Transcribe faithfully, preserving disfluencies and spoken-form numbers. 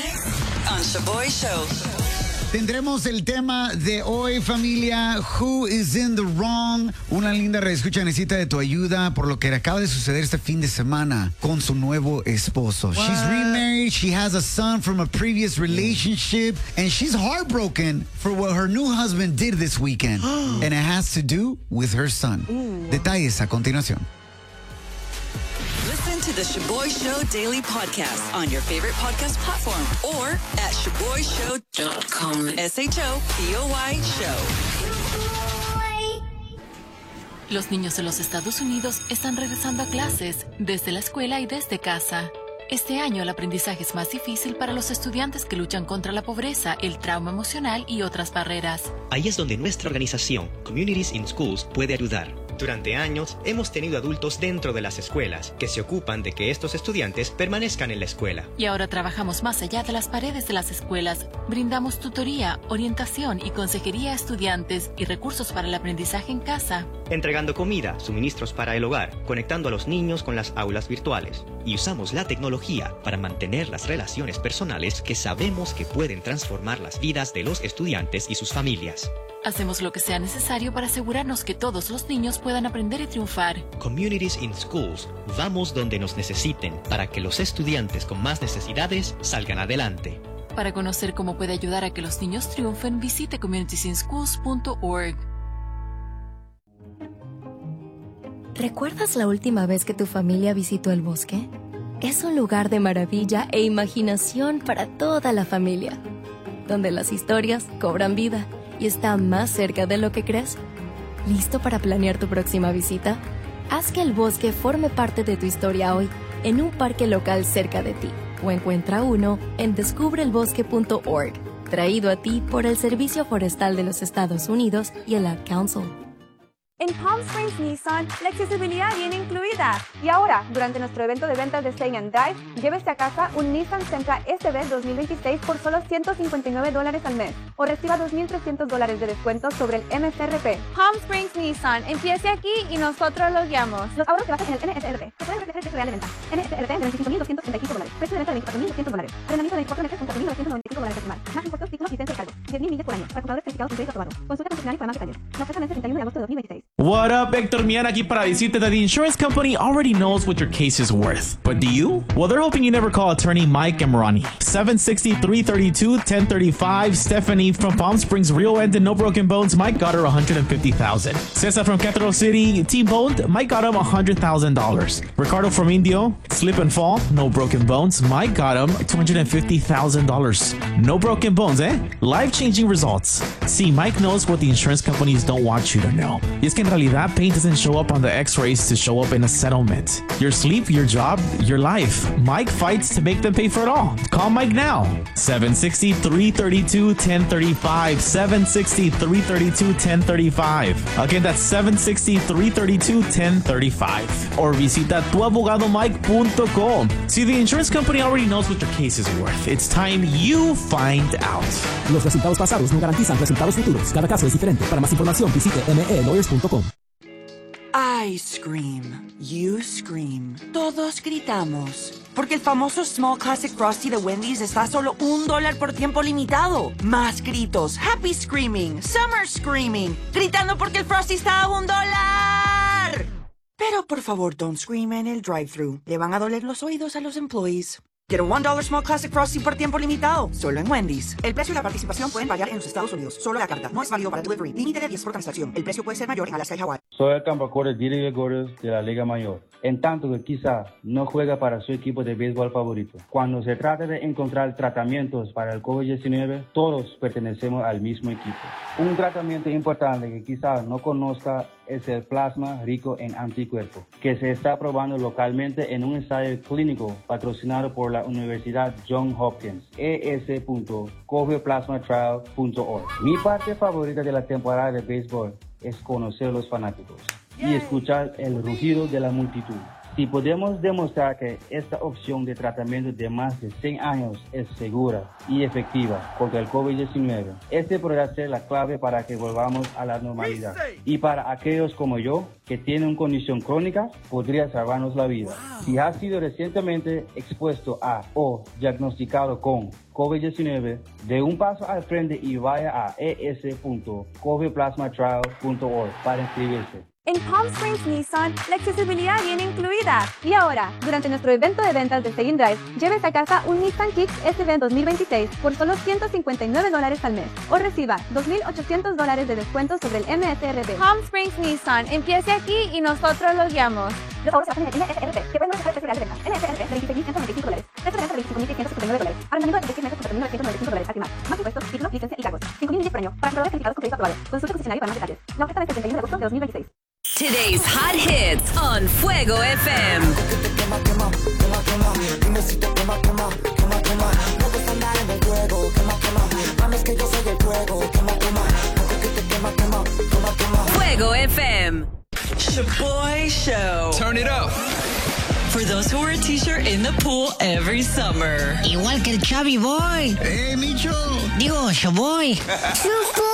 Next on Shaboy Show. Tendremos el tema de hoy, familia. Who is in the wrong? Una linda reescucha necesita de tu ayuda por lo que acaba de suceder este fin de semana con su nuevo esposo. What? She's remarried. She has a son from a previous relationship. And she's heartbroken for what her new husband did this weekend. And it has to do with her son. Ooh. Detalles a continuación. Listen to the Shaboy Show Daily Podcast on your favorite podcast platform or at shaboy show dot com. S H O P O Y Show. Los niños en los Estados Unidos están regresando a clases desde la escuela y desde casa. Este año el aprendizaje es más difícil para los estudiantes que luchan contra la pobreza, el trauma emocional y otras barreras. Ahí es donde nuestra organización, Communities in Schools, puede ayudar. Durante años, hemos tenido adultos dentro de las escuelas que se ocupan de que estos estudiantes permanezcan en la escuela. Y ahora trabajamos más allá de las paredes de las escuelas. Brindamos tutoría, orientación y consejería a estudiantes y recursos para el aprendizaje en casa. Entregando comida, suministros para el hogar, conectando a los niños con las aulas virtuales. Y usamos la tecnología para mantener las relaciones personales que sabemos que pueden transformar las vidas de los estudiantes y sus familias. Hacemos lo que sea necesario para asegurarnos que todos los niños puedan aprender y triunfar. Communities in Schools. Vamos donde nos necesiten para que los estudiantes con más necesidades salgan adelante. Para conocer cómo puede ayudar a que los niños triunfen, visite communities in schools punto org. ¿Recuerdas la última vez que tu familia visitó el bosque? Es un lugar de maravilla e imaginación para toda la familia, donde las historias cobran vida y está más cerca de lo que crees. ¿Listo para planear tu próxima visita? Haz que el bosque forme parte de tu historia hoy en un parque local cerca de ti o encuentra uno en descubre el bosque punto org, traído a ti por el Servicio Forestal de los Estados Unidos y el Ad Council. En Palm Springs Nissan, la accesibilidad viene incluida. Y ahora, durante nuestro evento de ventas de Stay and Drive, llévese a casa un Nissan Sentra S V dos mil veintiséis por solo ciento cincuenta y nueve dólares al mes o reciba dos mil trescientos dólares de descuento sobre el M S R P. Palm Springs Nissan, empiece aquí y nosotros los guiamos. Los ahorros se basan en el N S R P. Se pueden ofrecer precio real de venta. N S R P de veinticinco mil doscientos treinta y cinco dólares. Precio de venta de veinticuatro mil doscientos dólares. Arrendamiento de veinticuatro meses con cuatro mil novecientos noventa y cinco dólares personal. Más impuestos, títulos, licencia de cargo. diez mil millas por año. Para compradores certificados con crédito aprobado. Consulta condicionales para más detalles. La oferta vence el treinta y uno de agosto de dos mil veintiséis. What up, Héctor Mian aquí para decirte that the insurance company already knows what your case is worth. But do you? Well, they're hoping you never call attorney Mike Amrani. seven sixty, three thirty-two, ten thirty-five. Stephanie from Palm Springs, Rio End and No Broken Bones. Mike got her one hundred fifty thousand dollars. Cesar from Capital City, T-boned. Mike got him one hundred thousand dollars. Ricardo from Indio, slip and fall, no broken bones. Mike got him two hundred fifty thousand dollars. No broken bones, eh? Life-changing results. See, Mike knows what the insurance companies don't want you to know. Y es que en realidad, pain doesn't show up on the x-rays to show up in a settlement. Your sleep, your job, your life. Mike fights to make them pay for it all. Call Mike now. seven sixty, three thirty-two, ten thirty-five. seven sixty, three thirty-two, ten thirty-five. Again, that's seven sixty, three thirty-two, ten thirty-five. Or visita tu abogado mike punto com. See, the insurance company already knows what your case is worth. It's time you find out. Los resultados pasados no garantizan resultados futuros. Cada caso es diferente. Para más información, visite m e lawyers punto com. I scream. You scream. Todos gritamos. Porque el famoso Small Classic Frosty de Wendy's está a solo un dólar por tiempo limitado. Más gritos. Happy Screaming. Summer Screaming. Gritando porque el Frosty está a un dólar. Pero por favor, don't scream en el drive-thru. Le van a doler los oídos a los employees. Get a one dollar Small Classic Frosty por tiempo limitado. Solo en Wendy's. El precio y la participación pueden variar en los Estados Unidos. Solo la carta. No es válido para delivery. Límite de diez por transacción. El precio puede ser mayor en Alaska y Hawái. Soy el campeón de Gordos de la Liga Mayor. En tanto que quizá no juega para su equipo de béisbol favorito. Cuando se trata de encontrar tratamientos para el COVID diecinueve, todos pertenecemos al mismo equipo. Un tratamiento importante que quizá no conozca es el plasma rico en anticuerpos, que se está probando localmente en un ensayo clínico patrocinado por la Universidad Johns Hopkins, e s punto covid plasma trial punto org. Mi parte favorita de la temporada de béisbol es conocer a los fanáticos y escuchar el rugido de la multitud. Si podemos demostrar que esta opción de tratamiento de más de cien años es segura y efectiva contra el COVID diecinueve, este podrá ser la clave para que volvamos a la normalidad. Y para aquellos como yo, que tienen una condición crónica, podría salvarnos la vida. Si has sido recientemente expuesto a o diagnosticado con COVID diecinueve, dé un paso al frente y vaya a e s punto covid plasma trial punto org para inscribirse. En Palm Springs Nissan, la accesibilidad viene incluida. Y ahora, durante nuestro evento de ventas de Stay in Drive, llévese a casa un Nissan Kicks S V dos mil veintiséis por solo ciento cincuenta y nueve dólares al mes. O reciba dos mil ochocientos dólares de descuento sobre el M S R P. Palm Springs Nissan, empiece aquí y nosotros los guiamos. Los favores se hacen en el M S R P, que pueden modificar el precio real de venta. M S R P de veintiséis mil ciento noventa y cinco dólares. Precio de venta de veinticinco mil seiscientos setenta y nueve dólares. Arrendamiento de veintiséis meses por cuatro mil novecientos noventa y cinco dólares. Al más impuestos, título, licencia y cargos. cinco mil millas por año. Para compradores calificados con crédito aprobado. Consulte concesionario para más detalles. La oferta del setenta y uno de agosto de dos mil veintiséis. Today's hot hits on Fuego F M. Fuego F M. Shaboy Show. Turn it up. For those who wear a t-shirt in the pool every summer. Igual que el Chavi Boy. ¡Eh, Micho! Digo, Shaboy.